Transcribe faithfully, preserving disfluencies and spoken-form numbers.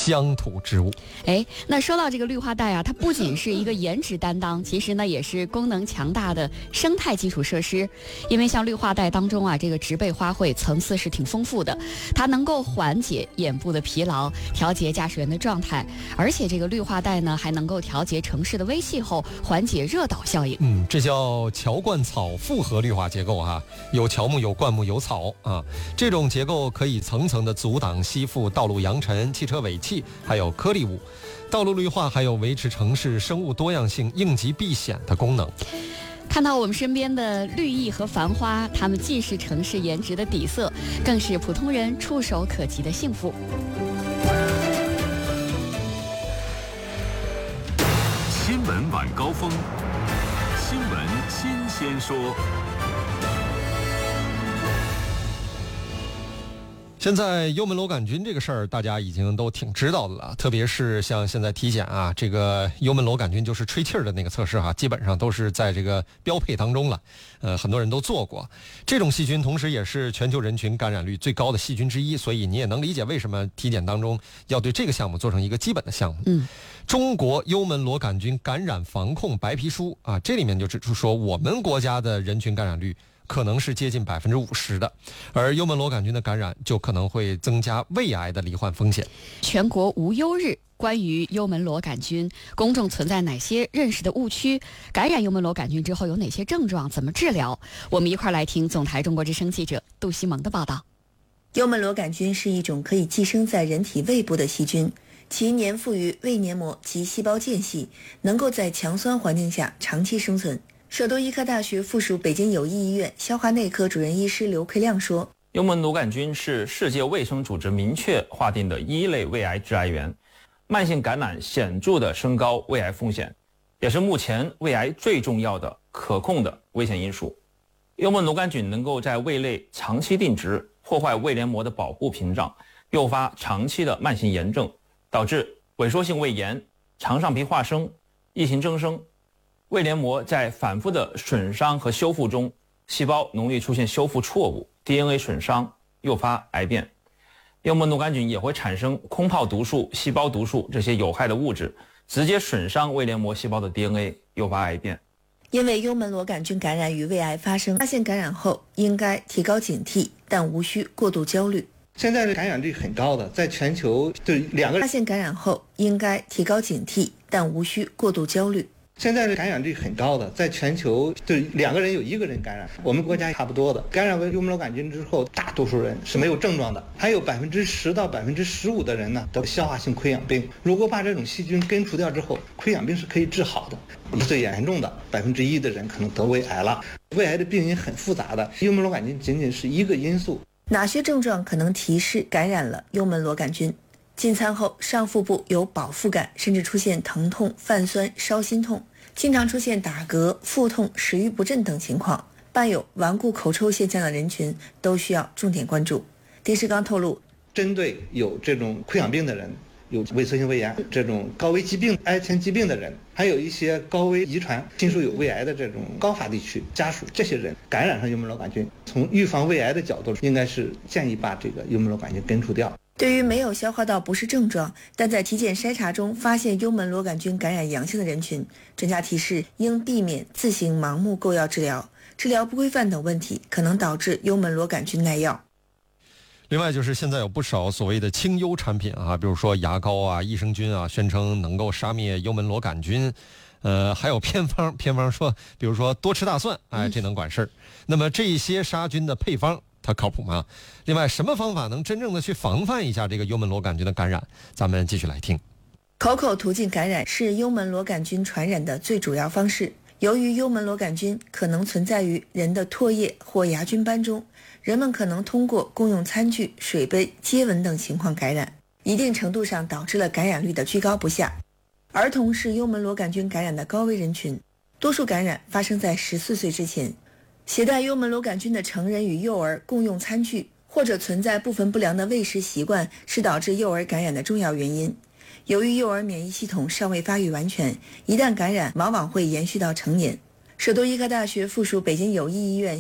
乡土之物。 哎，那说到这个绿化带啊，它不仅是一个颜值担当，其实呢也是功能强大的生态基础设施。因为像绿化带当中啊，这个植被花卉层次是挺丰富的，它能够缓解眼部的疲劳，调节驾驶员的状态，而且这个绿化带呢还能够调节城市的微气候，缓解热岛效应。 嗯，这叫乔灌草复合绿化结构哈、啊，有乔木、有灌木、有草啊。这种结构可以层层的阻挡吸附道路扬尘、汽车尾气，还有颗粒物。道路绿化还有维持城市生物多样性、应急避险的功能。 看到我们身边的绿意和繁花，它们既是城市颜值的底色，更是普通人触手可及的幸福。 新闻晚高峰，新闻新鲜说。 现在幽门螺杆菌这个事儿，大家已经都挺知道的了。特别是像现在体检啊，这个幽门螺杆菌就是吹气儿的那个测试哈、啊，基本上都是在这个标配当中了。呃，很多人都做过。这种细菌同时也是全球人群感染率最高的细菌之一，所以你也能理解为什么体检当中要对这个项目做成一个基本的项目。 嗯， 中国幽门螺杆菌感染防控白皮书啊，这里面就指出说，我们国家的人群感染率可能是接近百分之五十的，而幽门螺杆菌的感染就可能会增加胃癌的罹患风险。 全国无忧日关于幽门螺杆菌，公众存在哪些认识的误区？感染幽门螺杆菌之后有哪些症状？怎么治疗？我们一块来听总台中国之声记者杜西蒙的报道。 幽门螺杆菌是一种可以寄生在人体胃部的细菌，其粘附于胃黏膜及细胞间隙，能够在强酸环境下长期生存。首都医科大学附属北京友谊医院消化内科主任医师刘奎亮说， 幽门螺杆菌是世界卫生组织明确划定的一类胃癌致癌源，慢性感染显著地升高胃癌风险，也是目前胃癌最重要的可控的危险因素。幽门螺杆菌能够在胃内长期定植，破坏胃黏膜的保护屏障，诱发长期的慢性炎症，导致萎缩性胃炎、肠上皮化生、异形增生。胃黏膜在反复的损伤和修复中，细胞容易出现修复错误、D N A 损伤，诱发癌变。幽门螺杆菌也会产生空泡毒素、细胞毒素这些有害的物质，直接损伤胃黏膜细胞的 D N A， 诱发癌变。 因为幽门螺杆菌感染与胃癌发生，发现感染后应该提高警惕，但无需过度焦虑。 现在的感染率很高的，在全球对两个人发现感染后应该提高警惕，但无需过度焦虑。 现在的感染率很高的，在全球对两个人有一个人感染，我们国家差不多的。感染为幽门螺杆菌之后，大多数人是没有症状的，还有百分之十到百分之十五的人呢得消化性溃疡病。如果把这种细菌根除掉之后，溃疡病是可以治好的。最严重的百分之一的人可能得胃癌了。胃癌的病因很复杂的，幽门螺杆菌仅仅是一个因素。 哪些症状可能提示感染了幽门螺杆菌？进餐后上腹部有饱腹感，甚至出现疼痛、泛酸、烧心痛，经常出现打嗝、腹痛、食欲不振等情况，伴有顽固口臭现象的人群都需要重点关注。丁世刚透露， 针对有这种溃疡病的人，有萎缩性胃炎这种高危疾病、癌前疾病的人，还有一些高危遗传亲属有胃癌的这种高发地区家属，这些人感染上幽门螺杆菌，从预防胃癌的角度，应该是建议把这个幽门螺杆菌根除掉。 对于没有消化道不适症状，但在体检筛查中发现幽门螺杆菌感染阳性的人群，专家提示应避免自行盲目购药治疗，治疗不规范等问题可能导致幽门螺杆菌耐药。 另外就是现在有不少所谓的清幽产品啊，比如说牙膏啊、益生菌啊，宣称能够杀灭幽门螺杆菌。呃，还有偏方，偏方说，比如说多吃大蒜，哎，这能管事儿。那么这些杀菌的配方，它靠谱吗？另外，什么方法能真正的去防范一下这个幽门螺杆菌的感染？咱们继续来听。 口口途径感染是幽门螺杆菌传染的最主要方式。由于幽门螺杆菌可能存在于人的唾液或牙菌斑中，人们可能通过共用餐具、水杯、接吻等情况感染，一定程度上导致了感染率的居高不下。儿童是幽门螺杆菌感染的高危人群，多数感染发生在十四岁之前。携带幽门螺杆菌的成人与幼儿共用餐具，或者存在部分不良的喂食习惯，是导致幼儿感染的重要原因。由于幼儿免疫系统尚未发育完全，一旦感染往往会延续到成年。首都医科大学附属北京友谊医院